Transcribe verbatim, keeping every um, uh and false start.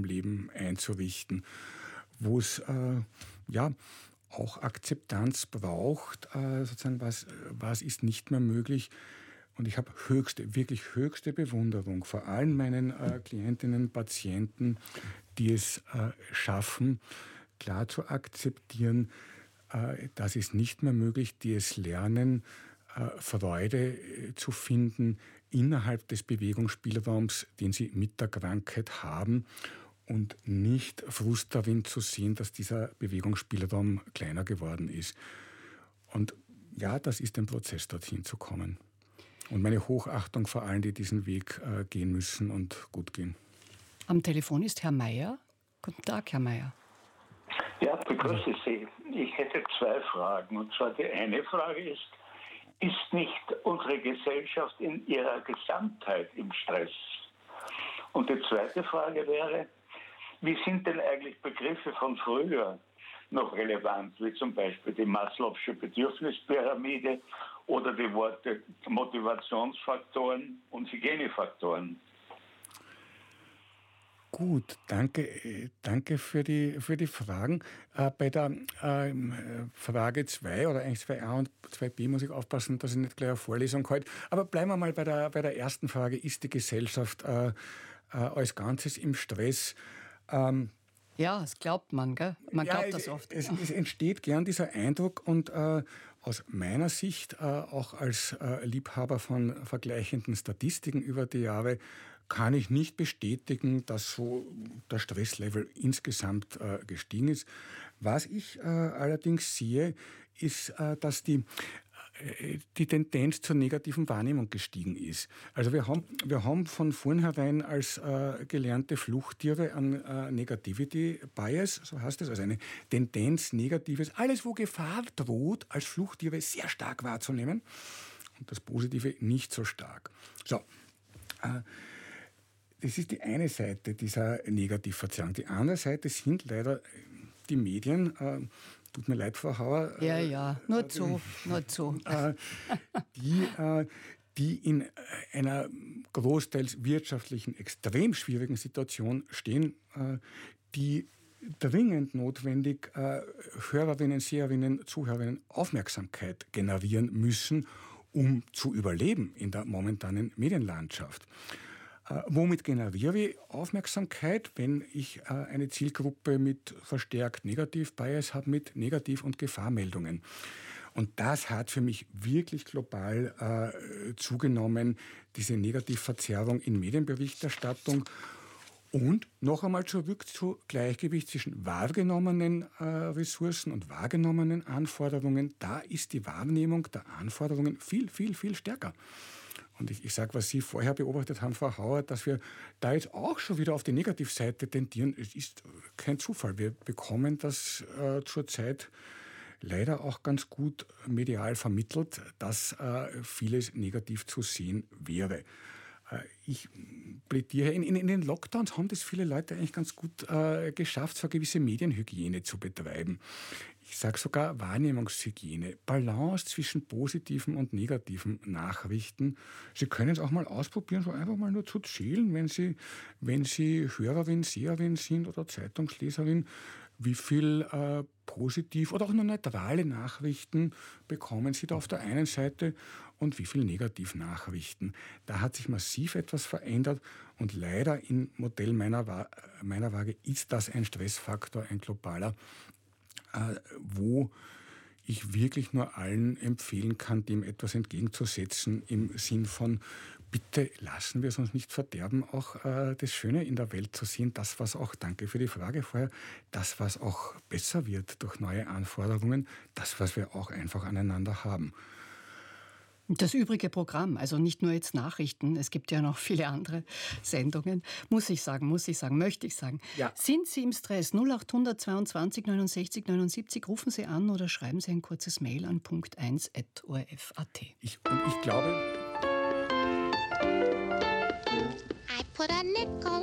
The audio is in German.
Leben einzurichten, wo es äh, ja auch Akzeptanz braucht, äh, sozusagen was, was ist nicht mehr möglich. Und ich habe höchste, wirklich höchste Bewunderung vor allen meinen äh, Klientinnen, Patienten, die es äh, schaffen, klar zu akzeptieren, äh, das ist nicht mehr möglich, die es lernen, äh, Freude äh, zu finden innerhalb des Bewegungsspielraums, den sie mit der Krankheit haben und nicht Frust darin zu sehen, dass dieser Bewegungsspielraum kleiner geworden ist. Und ja, das ist ein Prozess, dorthin zu kommen. Und meine Hochachtung vor allen, die diesen Weg äh, gehen müssen und gut gehen. Am Telefon ist Herr Meier. Guten Tag, Herr Meier. Ja, begrüße Sie. Ich hätte zwei Fragen. Und zwar die eine Frage ist, ist nicht unsere Gesellschaft in ihrer Gesamtheit im Stress? Und die zweite Frage wäre, wie sind denn eigentlich Begriffe von früher noch relevant, wie zum Beispiel die Maslow'sche Bedürfnispyramide oder die Worte Motivationsfaktoren und Hygienefaktoren? Gut, danke, danke für die, für die Fragen. Äh, bei der äh, Frage zwei oder eigentlich zwei a und zwei b muss ich aufpassen, dass ich nicht gleich eine Vorlesung halte. Aber bleiben wir mal bei der, bei der ersten Frage. Ist die Gesellschaft äh, äh, als Ganzes im Stress? Ähm, Ja, das glaubt man, gell? Man ja, glaubt es, das oft. Es, es entsteht gern dieser Eindruck und äh, aus meiner Sicht, äh, auch als äh, Liebhaber von vergleichenden Statistiken über die Jahre, kann ich nicht bestätigen, dass so der Stresslevel insgesamt äh, gestiegen ist. Was ich äh, allerdings sehe, ist, äh, dass die die Tendenz zur negativen Wahrnehmung gestiegen ist. Also wir haben, wir haben von vornherein als äh, gelernte Fluchttiere einen äh, Negativity Bias, so heißt es, also eine Tendenz, Negatives, alles wo Gefahr droht, als Fluchttiere sehr stark wahrzunehmen und das Positive nicht so stark. So, äh, das ist die eine Seite dieser Negativverzerrung. Die andere Seite sind leider die Medien. Äh, Tut mir leid, Frau Hauer. Ja, ja, nur zu, nur zu. Die, die in einer großteils wirtschaftlichen, extrem schwierigen Situation stehen, die dringend notwendig Hörerinnen, Seherinnen, Zuhörerinnen Aufmerksamkeit generieren müssen, um zu überleben in der momentanen Medienlandschaft. Äh, womit generiere ich Aufmerksamkeit, wenn ich äh, eine Zielgruppe mit verstärkt Negativ-Bias habe, mit Negativ- und Gefahrmeldungen? Und das hat für mich wirklich global äh, zugenommen, diese Negativverzerrung in Medienberichterstattung. Und noch einmal zurück zu Gleichgewicht zwischen wahrgenommenen äh, Ressourcen und wahrgenommenen Anforderungen. Da ist die Wahrnehmung der Anforderungen viel, viel, viel stärker. Und ich, ich sage, was Sie vorher beobachtet haben, Frau Hauer, dass wir da jetzt auch schon wieder auf die Negativseite tendieren, es ist kein Zufall. Wir bekommen das äh, zurzeit leider auch ganz gut medial vermittelt, dass äh, vieles negativ zu sehen wäre. Äh, ich plädiere, in, in, in den Lockdowns haben das viele Leute eigentlich ganz gut äh, geschafft, so eine gewisse Medienhygiene zu betreiben. Ich sage sogar Wahrnehmungshygiene, Balance zwischen positiven und negativen Nachrichten. Sie können es auch mal ausprobieren, so einfach mal nur zu zählen, wenn Sie, wenn Sie Hörerin, Seherin sind oder Zeitungsleserin, wie viel äh, positiv oder auch nur neutrale Nachrichten bekommen Sie da auf der einen Seite und wie viel Negativnachrichten. Da hat sich massiv etwas verändert und leider im Modell meiner, meiner Waage ist das ein Stressfaktor, ein globaler, Äh, wo ich wirklich nur allen empfehlen kann, dem etwas entgegenzusetzen, im Sinn von, bitte lassen wir es uns nicht verderben, auch äh, das Schöne in der Welt zu sehen, das, was auch, danke für die Frage vorher, das, was auch besser wird durch neue Anforderungen, das, was wir auch einfach aneinander haben. Das übrige Programm, also nicht nur jetzt Nachrichten, es gibt ja noch viele andere Sendungen, muss ich sagen, muss ich sagen, möchte ich sagen. Ja. Sind Sie im Stress? null acht hundert zweiundzwanzig neunundsechzig neunundsiebzig, rufen Sie an oder schreiben Sie ein kurzes Mail an punkt eins at o r f punkt a t. Ich, und ich glaube... I put a nickel